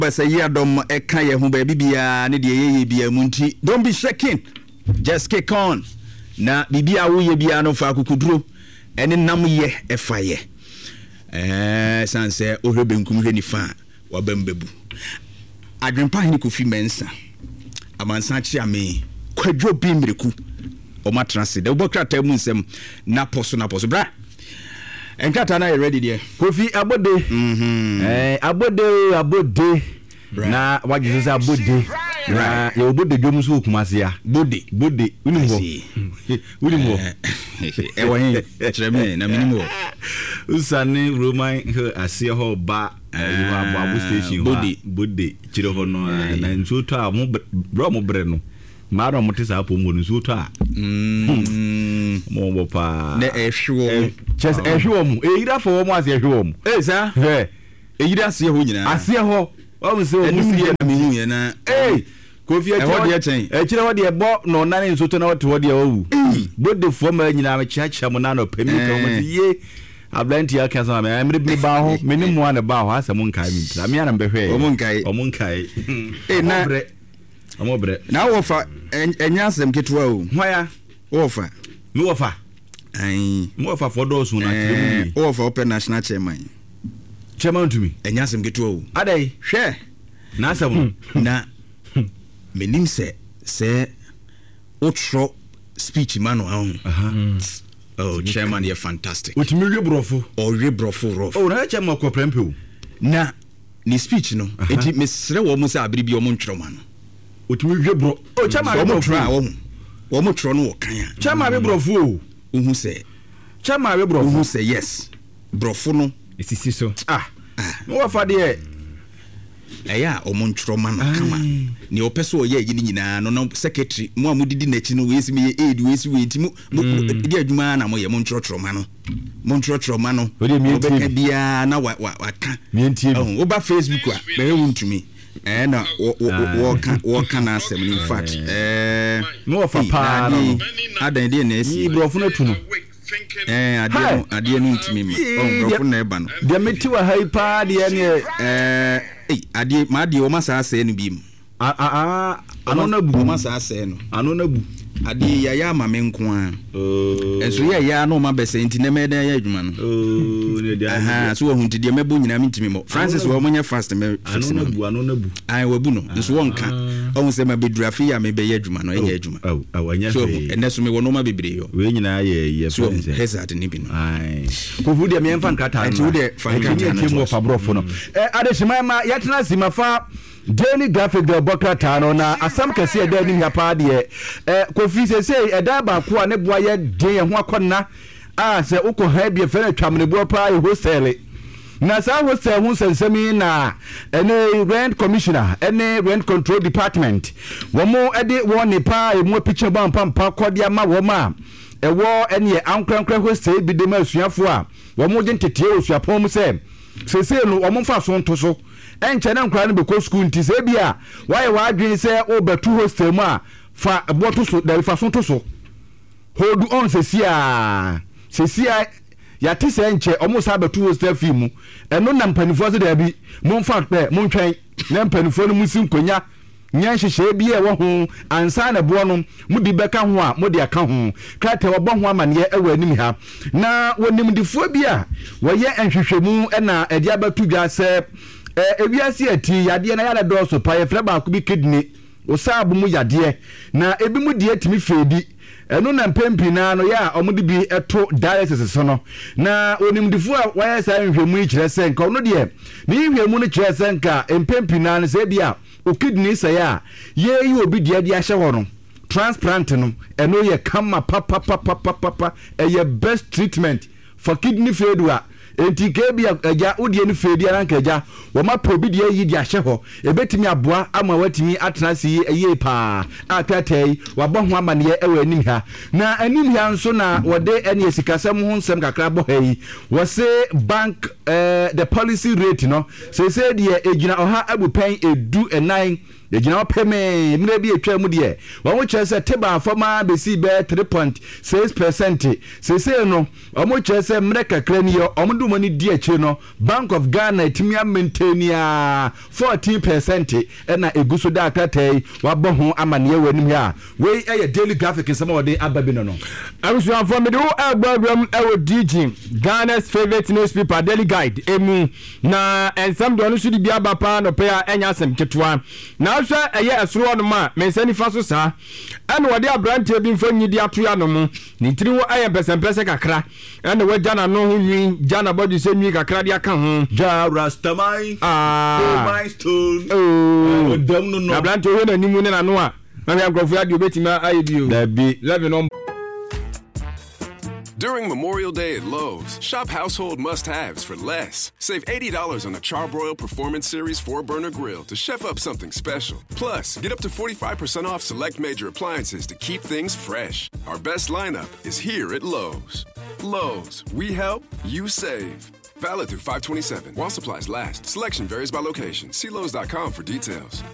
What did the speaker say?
Basa yadom eka ye hu baby bia ne de ye bia munti. Don't be shaking. Just kick on. Na bibia wo ye bia no fa kukuduro. Ene nam ye efa ye. Sanse ohwebe nkum hwe ni fa wa bambebu. Adwempa hene Kofi Mensa. Amansa chi ame. Kwadwo bi mreku. O matrase. De obokrata mu nsem na poso bra. Enkata na ready there. Kofi abode. Abode. Na wagye say abode. Na ye obode dwom so kumase ya. Bode. Unimho. Ewo hin treme na minimo. Usane Roman ase ho ba abu station bode chire ho no na nso to a mo bro mo bre no. Maro mo tisa apo mo nso to a. Mo bo pa. Na ehwo. Just ehwo mo. Eyira fo mo ase ehwo mo. Sa. Eyira ase ho nyina. Ase ho. O se o musi na mihu ye na. Kofi chire ho de bo no na nso to na wote ho de awu. Bode fo ma nyina ma chiacha mo na no pemi ka mo ye. Ablanti ya kasa ma emre bi ba ho meni mo na ba ho asa mo nkai mi tra me ana behwe o mo nkai na amobre na wo fa enya asem ketwa o hoya wo fa me wo fa mo fa for those na tremu wo fa open national chairman to me enya asem ketwa o adai hwe na asem na menim se outro speech man o Oh, chairman, you're fantastic. What me rebrofo? Or rebrofo rough. Oh, na chairman ko prempe. Na ni speech no. Eti mesre wo mo sa abiri bi o mo ntwroma no. What me rebro? Oh, chairman rebrofo. Wo mo tro no wo kan ya. Chairman rebrofo. Uhu se. Chairman rebrofo. Uhu se yes. Brofo no. Esisi so. No wa fa de eya o mo ntwroma no kama. Ni opeso o ye yi nyina no secretary mo amudidi na chi no we esi me aid we esi we ti mo di adwuma na mo ye mo ntwroma no obeka bia na wa ka o ba Facebook a be wuntumi na wo kan na asem in fact mo fa pa no adan de na esi brofo na tu no ade no ntumi ma brofo na eba no de meti wa hai pa de ne ade ma de o masa ase no bim anona bu masa ase no anona bu ade ya ya ma menko a enso ya no ma bese nti na meda ya adwuma no so wo hunti de mebo nyina mintimi mo Francis wo monya fast me anona bu ai wabu no nso wonka o se ma bedrafi ya me be ya adwuma no enya adwuma awanya so eneso me wo no ma bebre yo we nyina ye so hazard ni bi no ai ko fu de me mfa nkata no fu de fa nkata no fa brofo no ade shima ma yatena simafa Daily graphic the Bokra no na asam kase e da ni hapa de Kofi sese e da ba ko a ne boa ye den ho akonna se ukọ ha bia fe na twamne boa pa e hostel na sa hostel hu sensemi na ene rent commissioner ene rent control department wo mo e de wo ne pa e mo picture ban pampa kode ama wo ma e wo ene ankrankra hostel bi de ma asuafo a wo mo je ntete osuapon mu se sese no wo mo fa so nto so enche na nkra no be ko school nti se bia why adwen se o betu hostel mu a fa boto so da fa so to so hold on sesia ya ti se enche omo sa betu hostel fi mu eno na mpanifo so da bi mo fa pe mo ntwen na mpanifo no musi nkonya nya hyehyɛ bia wo ho ansa na bo no mudi beka ho a mudi aka ho krate wo bo ho amane ewa anim ha na wonimdifo bia wo ye enhwehwemu na edi abatu dwa se ebiase ati yade na yale do so pa ye frɛ ba ko bi kidney o saabu mu yade na ebi mu die timi fedi eno na mpempi na no ya omudi bi eto dialysis so no na onimdifo a wayɛ sa nhwemu yi kyerɛ sɛ nka ono de ni nhwemu no kyerɛ sɛ nka mpempi na no sɛ bia o kidney say ya ye yi obi dia dia hye ho no transplant no eno ye kama papa ye best treatment for kidney failure enti ke bia eja odie ni failure ranka eja wo ma probi dia yi dia hye ho ebetimi aboa ama watimi atena si eye pa akatei wabɔ ho amane ewa anim ha na anim ha nso na wode ene esikasem ho nsem kakra bɔ ha yi wo se bank the policy rate no se dia ejina oha abupen edu enan ejina opeme mire bi etwa mu de wo mo kyerɛ sɛ teba afɔma besi be 3.6% se no wo mo kyerɛ sɛ mire kakra ni yo do money dear chino Bank of Ghana timia maintain 14% and a guso data tay wabohu amane wenim ya we a daily graphic in some of the ababino no I was from the album DG Ghana's favorite newspaper Daily Guide emu na and some don't should be abapa no pay enya sem ketwa na hwe eye esoro no ma me sani fa so sa and wode abrante bi mfa nyidi atoya no mu ni tiri wo aye pese kakra and we jana no hu nwi jana body se nwi kakra dia ka ho ja rastamai my stone dam no abrante wo na nimu ne na no a na me agrofo ya di obetima aye bio da bi 11 During Memorial Day at Lowe's, shop household must-haves for less. Save $80 on a Charbroil Performance Series 4-burner grill to chef up something special. Plus, get up to 45% off select major appliances to keep things fresh. Our best lineup is here at Lowe's. Lowe's, we help, you save. Valid through 5/27. While supplies last. Selection varies by location. See Lowe's.com for details.